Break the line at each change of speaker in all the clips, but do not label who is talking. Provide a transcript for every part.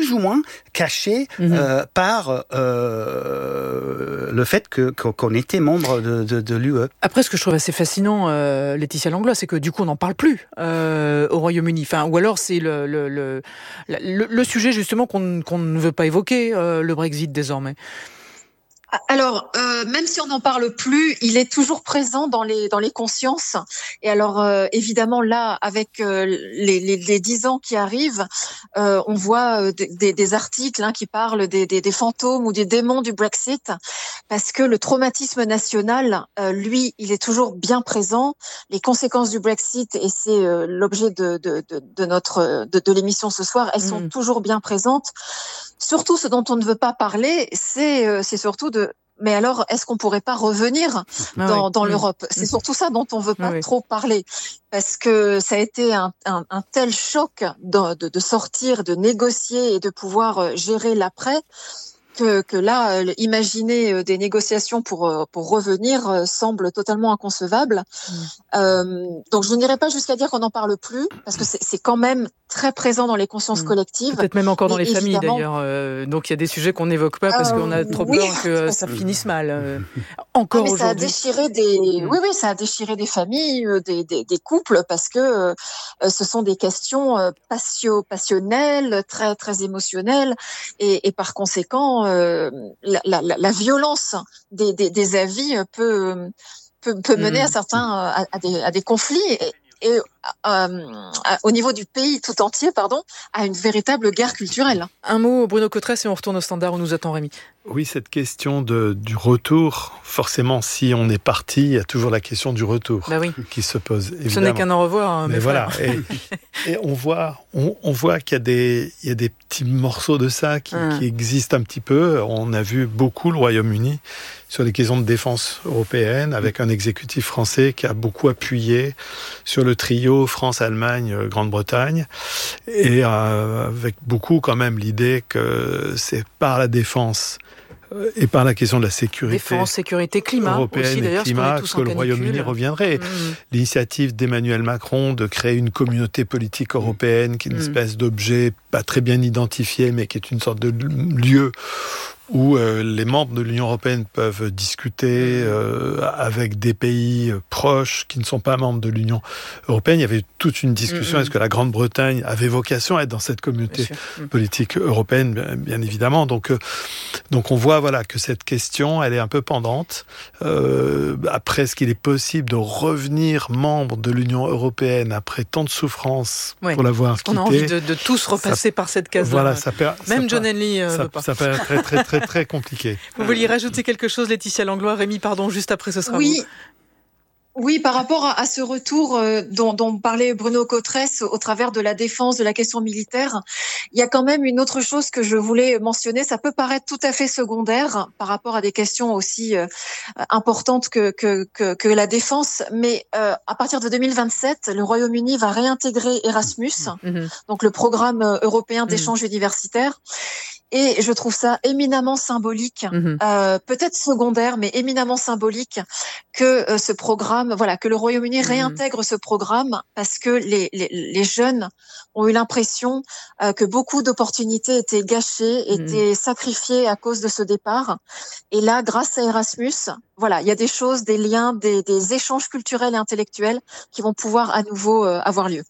plus ou moins caché par le fait qu'on était membre de l'UE.
Après, ce que je trouve assez fascinant, Laetitia Langlois, c'est que du coup, on n'en parle plus au Royaume-Uni. Enfin, ou alors c'est le sujet justement qu'on ne veut pas évoquer, le Brexit désormais.
Alors, même si on n'en parle plus, il est toujours présent dans les consciences. Et alors, évidemment, là, avec les 10 ans qui arrivent, on voit des articles qui parlent des fantômes ou des démons du Brexit, parce que le traumatisme national, lui, il est toujours bien présent. Les conséquences du Brexit, et c'est l'objet de l'émission ce soir, elles sont toujours bien présentes. Surtout, ce dont on ne veut pas parler, c'est surtout mais alors, est-ce qu'on pourrait pas revenir dans l'Europe? C'est surtout ça dont on veut pas trop parler, parce que ça a été un tel choc de sortir, de négocier et de pouvoir gérer l'après, que là, imaginer des négociations pour revenir semble totalement inconcevable. Donc, je n'irai pas jusqu'à dire qu'on n'en parle plus, parce que c'est quand même très présent dans les consciences collectives.
Peut-être même encore dans les familles, d'ailleurs. Donc, il y a des sujets qu'on n'évoque pas parce qu'on a trop peur que ça finisse mal. Encore aujourd'hui.
Ça a déchiré ça a déchiré des familles, des couples, parce que ce sont des questions passionnelles, très très émotionnelles, et par conséquent, la violence des avis peut mener à certains à des conflits. Et au niveau du pays tout entier, à une véritable guerre culturelle.
Un mot, Bruno Cottresse, et on retourne au standard où nous attend Rémi.
Oui, cette question du retour, forcément, si on est parti, il y a toujours la question du retour qui se pose. Évidemment.
Ce n'est qu'un au revoir.
Mais voilà, et on voit qu'il y a des petits morceaux de ça qui existent un petit peu. On a vu beaucoup le Royaume-Uni sur les questions de défense européenne, avec un exécutif français qui a beaucoup appuyé sur le trio France-Allemagne, Grande-Bretagne, et avec beaucoup quand même l'idée que c'est par la défense et par la question de la sécurité.
Défense, sécurité, climat
européenne
aussi, d'ailleurs,
et climat, que le Royaume-Uni reviendrait. L'initiative d'Emmanuel Macron de créer une communauté politique européenne, qui est une espèce d'objet pas très bien identifié, mais qui est une sorte de lieu où les membres de l'Union européenne peuvent discuter avec des pays proches qui ne sont pas membres de l'Union européenne. Il y avait toute une discussion. Est-ce que la Grande-Bretagne avait vocation à être dans cette communauté politique européenne, bien évidemment. Donc on voit que cette question, elle est un peu pendante. Après, est-ce qu'il est possible de revenir membre de l'Union européenne après tant de souffrances pour l'avoir quitté?
On a envie de tous repasser par cette case-là. Même John Henley veut pas.
Ça peut être très, très, très, très compliqué.
Vous vouliez rajouter quelque chose, Laetitia Langlois? Rémi, pardon, juste après, ce sera vous.
Oui, par rapport à ce retour dont parlait Bruno Cottresse au travers de la défense, de la question militaire, il y a quand même une autre chose que je voulais mentionner. Ça peut paraître tout à fait secondaire par rapport à des questions aussi importantes que la défense, mais à partir de 2027, le Royaume-Uni va réintégrer Erasmus, donc le programme européen d'échange universitaire. Et je trouve ça éminemment symbolique, peut-être secondaire, mais éminemment symbolique que ce programme, que le Royaume-Uni réintègre ce programme, parce que les jeunes ont eu l'impression que beaucoup d'opportunités étaient gâchées, étaient sacrifiées à cause de ce départ. Et là, grâce à Erasmus, il y a des choses, des liens, des échanges culturels et intellectuels qui vont pouvoir à nouveau avoir lieu.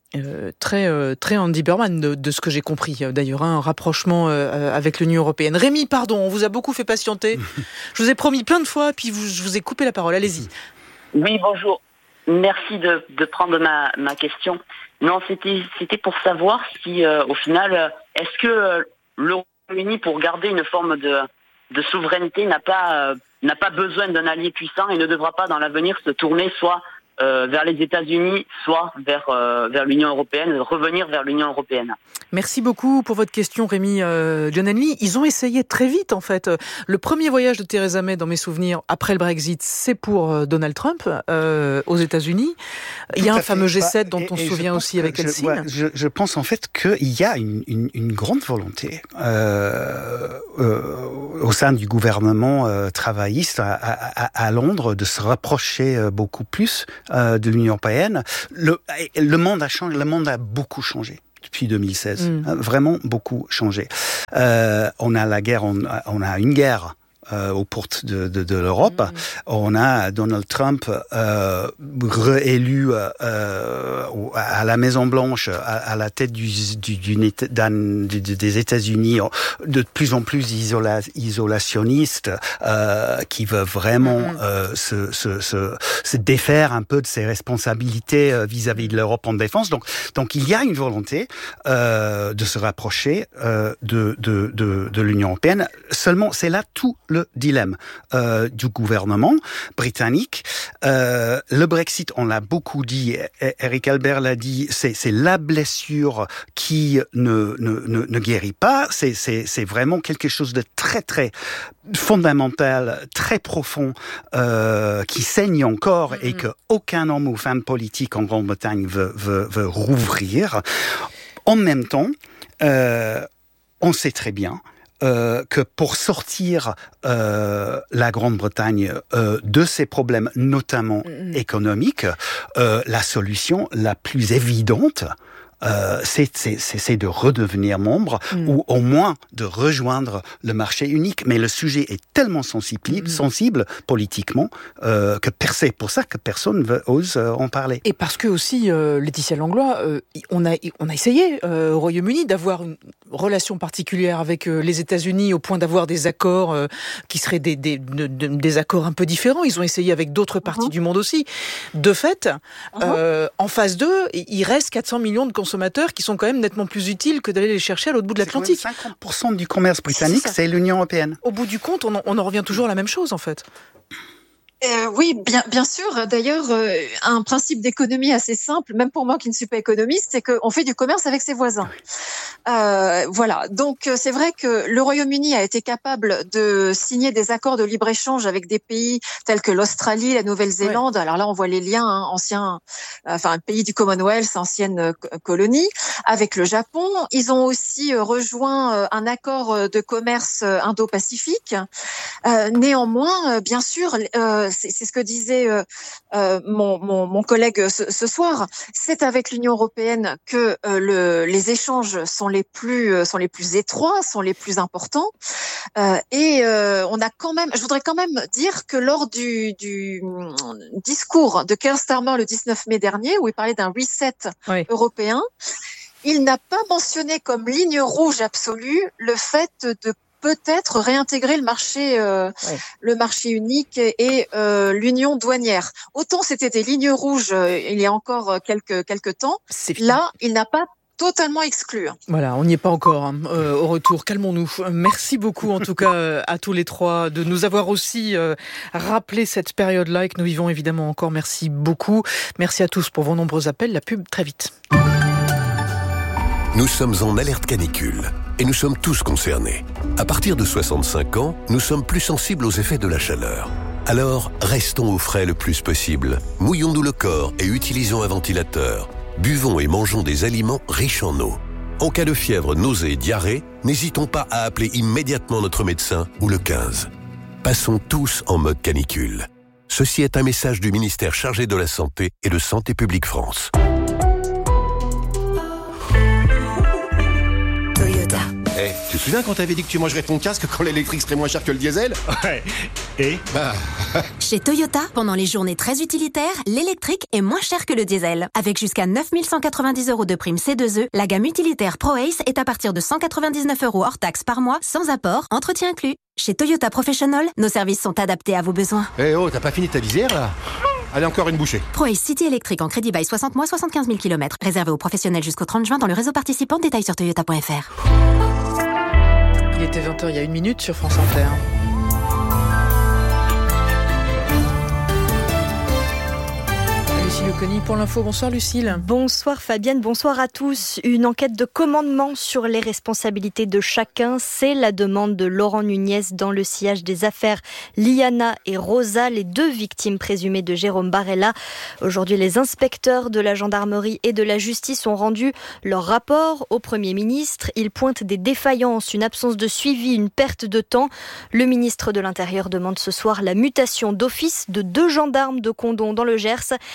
Très Andy Berman de ce que j'ai compris. D'ailleurs, un rapprochement avec l'Union européenne. Rémi, pardon, on vous a beaucoup fait patienter. Je vous ai promis plein de fois, puis je vous ai coupé la parole. Allez-y.
Oui, bonjour. Merci de prendre ma question. Non, c'était pour savoir si, au final, est-ce que le Royaume-Uni, pour garder une forme de souveraineté, n'a pas besoin d'un allié puissant et ne devra pas, dans l'avenir, se tourner soit vers les États-Unis, soit vers l'Union européenne, revenir vers l'Union européenne.
Merci beaucoup pour votre question, Rémi. John Henley, ils ont essayé très vite, en fait. Le premier voyage de Theresa May, dans mes souvenirs, après le Brexit, c'est pour Donald Trump aux États-Unis. Il y a un fameux G7 dont on se souvient aussi avec Helsinki.
Je pense en fait qu'il y a une grande volonté au sein du gouvernement travailliste à Londres de se rapprocher beaucoup plus de l'Union européenne. Le monde a changé, le monde a beaucoup changé depuis 2016. Vraiment beaucoup changé. On a la guerre, on a une guerre aux portes de l'Europe. On a Donald Trump réélu à la Maison-Blanche, à la tête des États-Unis, de plus en plus isolationniste, qui veut vraiment se défaire un peu de ses responsabilités vis-à-vis de l'Europe en défense. Donc il y a une volonté de se rapprocher de l'Union européenne. Seulement, c'est là tout le dilemme du gouvernement britannique. Le Brexit, on l'a beaucoup dit, Eric Albert l'a dit, c'est la blessure qui ne guérit pas. C'est vraiment quelque chose de très très fondamental, très profond, qui saigne encore et que aucun homme ou femme politique en Grande-Bretagne veut rouvrir. En même temps, on sait très bien que pour sortir la Grande-Bretagne de ses problèmes, notamment économiques, la solution la plus évidente, c'est de redevenir membre ou au moins de rejoindre le marché unique. Mais le sujet est tellement sensible politiquement que c'est pour ça que personne ose en parler.
Et parce que aussi, Laetitia Langlois, on a essayé au Royaume-Uni d'avoir une relation particulière avec les États-Unis au point d'avoir des accords qui seraient des accords un peu différents. Ils ont essayé avec d'autres parties du monde aussi. De fait, en phase 2, il reste 400 millions de consommateurs qui sont quand même nettement plus utiles que d'aller les chercher à l'autre bout de l'Atlantique.
50% du commerce britannique, c'est l'Union européenne.
Au bout du compte, on en revient toujours à la même chose, en fait.
Oui, bien sûr. D'ailleurs, un principe d'économie assez simple, même pour moi qui ne suis pas économiste, c'est qu'on fait du commerce avec ses voisins. Voilà. Donc, c'est vrai que le Royaume-Uni a été capable de signer des accords de libre-échange avec des pays tels que l'Australie, la Nouvelle-Zélande. Ouais. Alors là, on voit les liens, pays du Commonwealth, ancienne colonie, avec le Japon. Ils ont aussi rejoint un accord de commerce indo-pacifique. Néanmoins, bien sûr, c'est ce que disait mon collègue ce soir. C'est avec l'Union européenne que les échanges sont les plus étroits, sont les plus importants. On a quand même, je voudrais quand même dire que lors du discours de Keir Starmer le 19 mai dernier, où il parlait d'un reset européen, il n'a pas mentionné comme ligne rouge absolue le fait de peut-être réintégrer le marché unique et l'union douanière. Autant c'était des lignes rouges il y a encore quelques temps. Là, il n'a pas totalement exclu.
Voilà, on n'y est pas encore au retour. Calmons-nous. Merci beaucoup en tout cas à tous les trois de nous avoir aussi rappelé cette période-là et que nous vivons évidemment encore. Merci beaucoup. Merci à tous pour vos nombreux appels. La pub très vite.
Nous sommes en alerte canicule et nous sommes tous concernés. À partir de 65 ans, nous sommes plus sensibles aux effets de la chaleur. Alors, restons au frais le plus possible. Mouillons-nous le corps et utilisons un ventilateur. Buvons et mangeons des aliments riches en eau. En cas de fièvre, nausée, diarrhée, n'hésitons pas à appeler immédiatement notre médecin ou le 15. Passons tous en mode canicule. Ceci est un message du ministère chargé de la Santé et de Santé publique France.
Tu te souviens quand t'avais dit que tu mangerais ton casque quand l'électrique serait moins cher que le diesel ?
Ouais. Et
Chez Toyota, pendant les journées très utilitaires, l'électrique est moins cher que le diesel. Avec jusqu'à 9 190 € de prime C2E, la gamme utilitaire ProAce est à partir de 199 € hors taxe par mois, sans apport, entretien inclus. Chez Toyota Professional, nos services sont adaptés à vos besoins.
T'as pas fini ta visière là ? Allez, encore une bouchée.
ProAce City électrique en crédit bail 60 mois, 75 000 km. Réservé aux professionnels jusqu'au 30 juin dans le réseau participant. Détails sur toyota.fr.
Il était 20h il y a 1 minute sur France Inter. Lucille Oconi pour l'info. Bonsoir Lucille.
Bonsoir Fabienne, bonsoir à tous. Une enquête de commandement sur les responsabilités de chacun, c'est la demande de Laurent Nunez dans le sillage des affaires Liana et Rosa, les 2 victimes présumées de Jérôme Barella. Aujourd'hui, les inspecteurs de la gendarmerie et de la justice ont rendu leur rapport au Premier ministre. Ils pointent des défaillances, une absence de suivi, une perte de temps. Le ministre de l'Intérieur demande ce soir la mutation d'office de 2 gendarmes de Condom dans le Gers. Il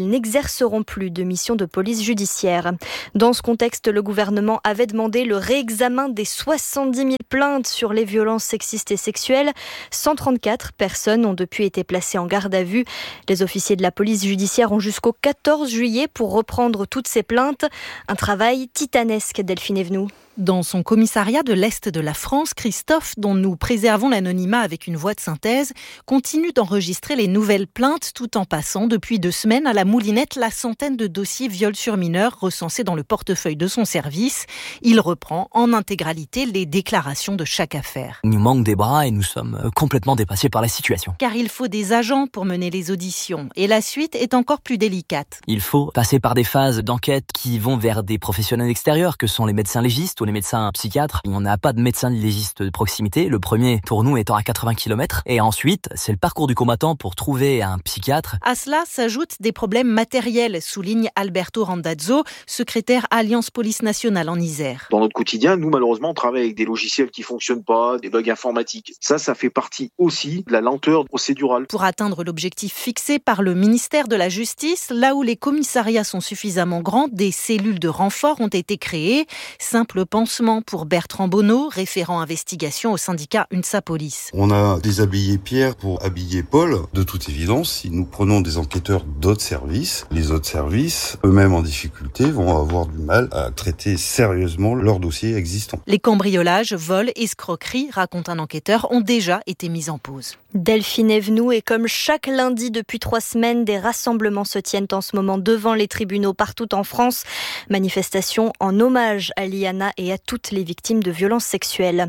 n'exerceront plus de mission de police judiciaire. Dans ce contexte, le gouvernement avait demandé le réexamen des 70 000 plaintes sur les violences sexistes et sexuelles. 134 personnes ont depuis été placées en garde à vue. Les officiers de la police judiciaire ont jusqu'au 14 juillet pour reprendre toutes ces plaintes. Un travail titanesque, Delphine Evenou.
Dans son commissariat de l'Est de la France, Christophe, dont nous préservons l'anonymat avec une voix de synthèse, continue d'enregistrer les nouvelles plaintes tout en passant depuis 2 semaines à la moulinette la centaine de dossiers viol sur mineurs recensés dans le portefeuille de son service. Il reprend en intégralité les déclarations de chaque affaire.
Il nous manque des bras et nous sommes complètement dépassés par la situation.
Car il faut des agents pour mener les auditions et la suite est encore plus délicate.
Il faut passer par des phases d'enquête qui vont vers des professionnels extérieurs que sont les médecins légistes ou les médecins psychiatres. On n'a pas de médecin légiste de proximité. Le premier pour nous étant à 80 km. Et ensuite, c'est le parcours du combattant pour trouver un psychiatre.
À cela s'ajoutent des problèmes matériels, souligne Alberto Randazzo, secrétaire Alliance Police Nationale en Isère.
Dans notre quotidien, nous malheureusement, on travaille avec des logiciels qui fonctionnent pas, des bugs informatiques. Ça fait partie aussi de la lenteur procédurale.
Pour atteindre l'objectif fixé par le ministère de la Justice, là où les commissariats sont suffisamment grands, des cellules de renfort ont été créées. Simple pansement pour Bertrand Bonneau, référent investigation au syndicat UNSA Police.
On a déshabillé Pierre pour habiller Paul. De toute évidence, si nous prenons des enquêteurs d'autres services, les autres services, eux-mêmes en difficulté, vont avoir du mal à traiter sérieusement leurs dossiers existants.
Les cambriolages, vols, escroqueries, raconte un enquêteur, ont déjà été mis en pause.
Delphine Evenou, et comme chaque lundi depuis 3 semaines, des rassemblements se tiennent en ce moment devant les tribunaux partout en France. Manifestation en hommage à Liana et à toutes les victimes de violences sexuelles.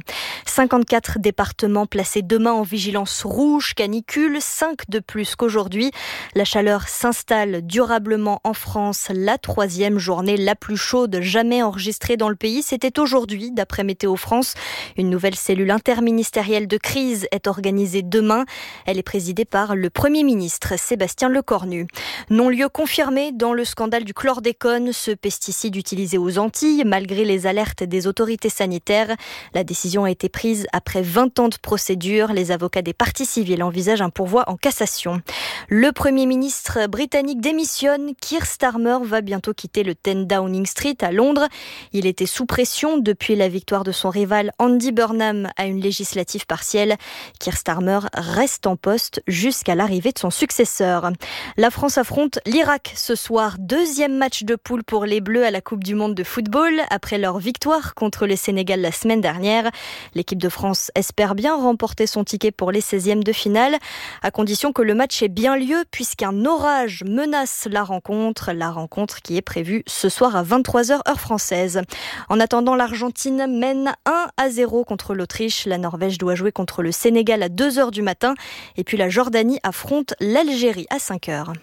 54 départements placés demain en vigilance rouge, canicule, 5 de plus qu'aujourd'hui. La chaleur s'installe durablement en France. La 3e journée la plus chaude jamais enregistrée dans le pays, c'était aujourd'hui, d'après Météo France. Une nouvelle cellule interministérielle de crise est organisée demain. Elle est présidée par le Premier ministre Sébastien Lecornu. Non-lieu confirmé dans le scandale du chlordécone, ce pesticide utilisé aux Antilles, malgré les alertes des autorités sanitaires. La décision a été prise après 20 ans de procédure. Les avocats des parties civiles envisagent un pourvoi en cassation. Le Premier ministre britannique démissionne. Keir Starmer va bientôt quitter le 10 Downing Street à Londres. Il était sous pression depuis la victoire de son rival Andy Burnham à une législative partielle. Keir Starmer reste en poste jusqu'à l'arrivée de son successeur. La France affronte l'Irak ce soir. 2e match de poule pour les Bleus à la Coupe du Monde de football. Après leur victoire contre le Sénégal la semaine dernière, l'équipe de France espère bien remporter son ticket pour les 16e de finale, à condition que le match ait bien lieu, puisqu'un orage menace la rencontre qui est prévue ce soir à 23h heure française. En attendant, l'Argentine mène 1-0 contre l'Autriche. La Norvège doit jouer contre le Sénégal à 2h du matin. Et puis la Jordanie affronte l'Algérie à 5h.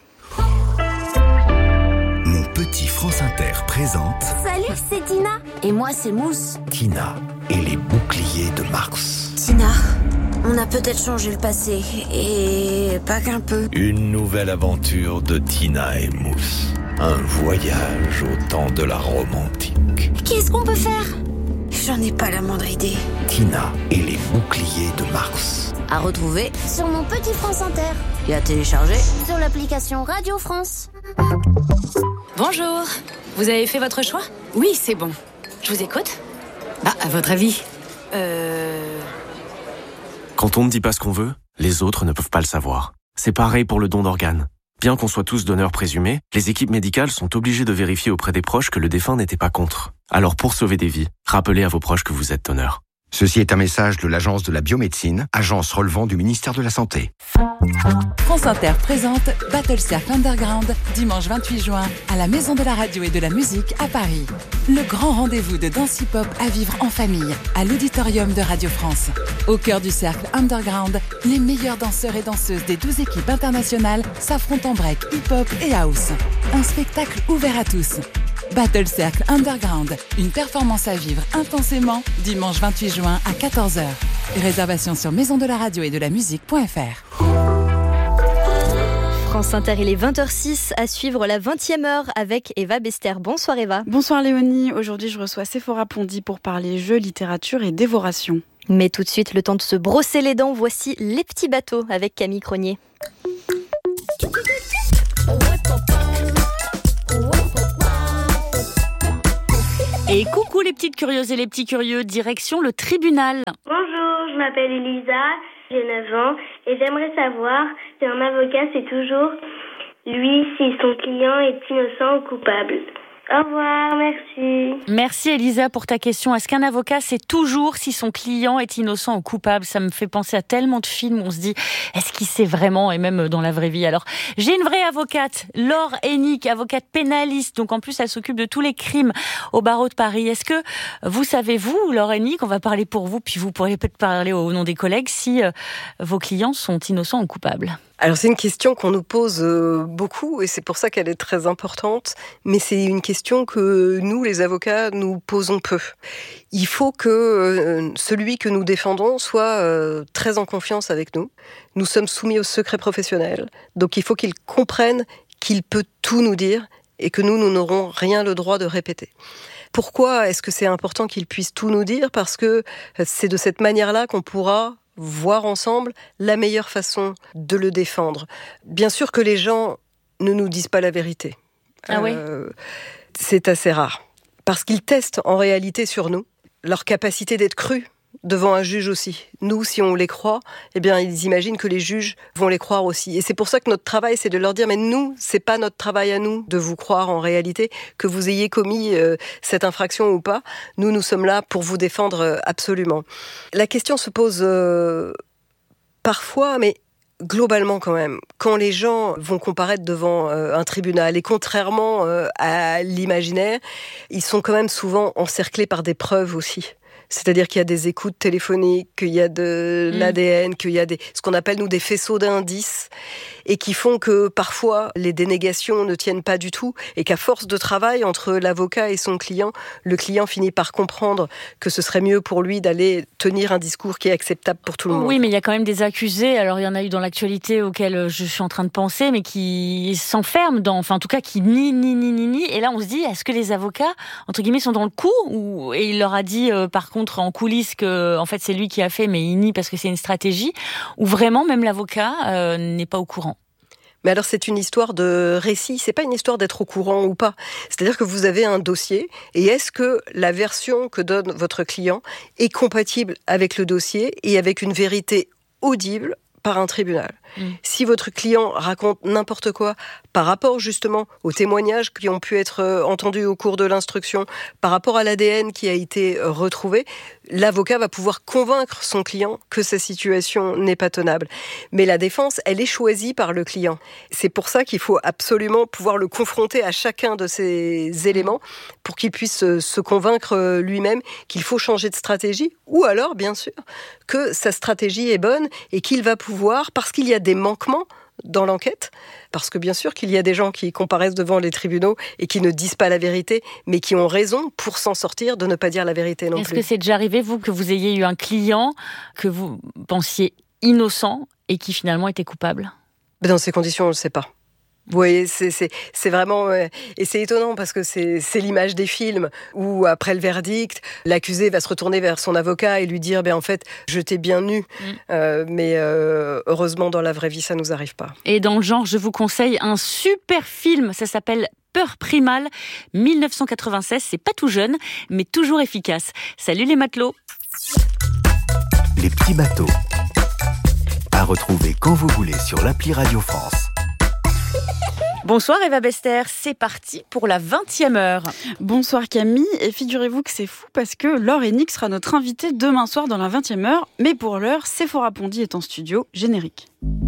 Mon petit France Inter présente...
Salut, c'est Tina. Et moi, c'est Mousse.
Tina et les boucliers de Mars.
Tina, on a peut-être changé le passé. Et pas qu'un peu.
Une nouvelle aventure de Tina et Mousse. Un voyage au temps de la Rome antique.
Qu'est-ce qu'on peut faire ? J'en ai pas la moindre idée.
Tina et les boucliers de Mars.
À retrouver sur mon petit France Inter. Et à télécharger sur l'application Radio France.
Bonjour. Vous avez fait votre choix ? Oui, c'est bon. Je vous écoute ? À votre avis ?
Quand on ne dit pas ce qu'on veut, les autres ne peuvent pas le savoir. C'est pareil pour le don d'organes. Bien qu'on soit tous donneurs présumés, les équipes médicales sont obligées de vérifier auprès des proches que le défunt n'était pas contre. Alors pour sauver des vies, rappelez à vos proches que vous êtes donneur.
Ceci est un message de l'Agence de la biomédecine, agence relevant du ministère de la Santé.
France Inter présente Battle Circle Underground, dimanche 28 juin, à la Maison de la Radio et de la Musique à Paris. Le grand rendez-vous de danse hip-hop à vivre en famille, à l'auditorium de Radio France. Au cœur du Cercle Underground, les meilleurs danseurs et danseuses des 12 équipes internationales s'affrontent en break, hip-hop et house. Un spectacle ouvert à tous. Battle Circle Underground, une performance à vivre intensément, dimanche 28 juin à 14h. Réservation sur maisondelaradio et de la musique.fr.
France Inter, il est 20h06, à suivre la 20e heure avec Eva Bester. Bonsoir Eva.
Bonsoir Léonie, aujourd'hui je reçois Sephora Pondy pour parler jeux, littérature et dévoration.
Mais tout de suite, le temps de se brosser les dents, voici Les Petits Bateaux avec Camille Cronier.
Et coucou les petites curieuses et les petits curieux, direction le tribunal.
Bonjour, je m'appelle Elisa, j'ai 9 ans et j'aimerais savoir si un avocat sait toujours, lui, si son client est innocent ou coupable. Au revoir, merci.
Merci Elisa pour ta question. Est-ce qu'un avocat sait toujours si son client est innocent ou coupable ? Ça me fait penser à tellement de films où on se dit, est-ce qu'il sait vraiment, et même dans la vraie vie ? Alors, j'ai une vraie avocate, Laure Hennick, avocate pénaliste. Donc en plus, elle s'occupe de tous les crimes au barreau de Paris. Est-ce que vous savez, vous, Laure Hennick, on va parler pour vous, puis vous pourriez peut-être parler au nom des collègues, si vos clients sont innocents ou coupables ?
Alors c'est une question qu'on nous pose beaucoup et c'est pour ça qu'elle est très importante, mais c'est une question que nous, les avocats, nous posons peu. Il faut que celui que nous défendons soit très en confiance avec nous. Nous sommes soumis au secret professionnel, donc il faut qu'il comprenne qu'il peut tout nous dire et que nous n'aurons rien le droit de répéter. Pourquoi est-ce que c'est important qu'il puisse tout nous dire ? Parce que c'est de cette manière-là qu'on pourra voir ensemble la meilleure façon de le défendre. Bien sûr que les gens ne nous disent pas la vérité.
Ah oui ?
C'est assez rare. Parce qu'ils testent en réalité sur nous leur capacité d'être crus devant un juge aussi. Nous, si on les croit, eh bien, ils imaginent que les juges vont les croire aussi. Et c'est pour ça que notre travail, c'est de leur dire, mais nous, c'est pas notre travail à nous de vous croire en réalité, que vous ayez commis cette infraction ou pas. Nous sommes là pour vous défendre absolument. La question se pose parfois, mais globalement quand même, quand les gens vont comparaître devant un tribunal, et contrairement à l'imaginaire, ils sont quand même souvent encerclés par des preuves aussi. C'est-à-dire qu'il y a des écoutes téléphoniques, qu'il y a de l'ADN, qu'il y a ce qu'on appelle, nous, des faisceaux d'indices, et qui font que, parfois, les dénégations ne tiennent pas du tout, et qu'à force de travail entre l'avocat et son client, le client finit par comprendre que ce serait mieux pour lui d'aller tenir un discours qui est acceptable pour tout le monde.
Oui, mais il y a quand même des accusés, alors il y en a eu dans l'actualité auxquels je suis en train de penser, mais qui s'enferment en tout cas, qui nient, et là on se dit, est-ce que les avocats, entre guillemets, sont dans le coup, et il leur a dit, par contre, en coulisses que en fait c'est lui qui a fait, mais il nie parce que c'est une stratégie, ou vraiment même l'avocat n'est pas au courant.
Mais alors c'est une histoire de récit, c'est pas une histoire d'être au courant ou pas. C'est-à-dire que vous avez un dossier, et est-ce que la version que donne votre client est compatible avec le dossier et avec une vérité audible par un tribunal. Si votre client raconte n'importe quoi par rapport justement aux témoignages qui ont pu être entendus au cours de l'instruction, par rapport à l'ADN qui a été retrouvé, l'avocat va pouvoir convaincre son client que sa situation n'est pas tenable. Mais la défense, elle est choisie par le client. C'est pour ça qu'il faut absolument pouvoir le confronter à chacun de ces éléments pour qu'il puisse se convaincre lui-même qu'il faut changer de stratégie, ou alors, bien sûr, que sa stratégie est bonne et qu'il va pouvoir, parce qu'il y a des manquements dans l'enquête, parce que bien sûr qu'il y a des gens qui comparaissent devant les tribunaux et qui ne disent pas la vérité, mais qui ont raison pour s'en sortir de ne pas dire la vérité non plus.
Est-ce que c'est déjà arrivé, vous, que vous ayez eu un client que vous pensiez innocent et qui finalement était coupable ?
Dans ces conditions, on ne le sait pas. Vous voyez, c'est vraiment... et c'est étonnant parce que c'est l'image des films où, après le verdict, l'accusé va se retourner vers son avocat et lui dire en fait, je t'ai bien eu. Mais heureusement, dans la vraie vie, ça ne nous arrive pas.
Et dans le genre, je vous conseille un super film. Ça s'appelle Peur primale, 1996. C'est pas tout jeune, mais toujours efficace. Salut les matelots.
Les petits bateaux. À retrouver quand vous voulez sur l'appli Radio France.
Bonsoir Eva Bester, c'est parti pour la 20e heure.
Bonsoir Camille, et figurez-vous que c'est fou parce que Laure Hennick sera notre invitée demain soir dans la 20e heure, mais pour l'heure, Sephora Pondy est en studio, générique.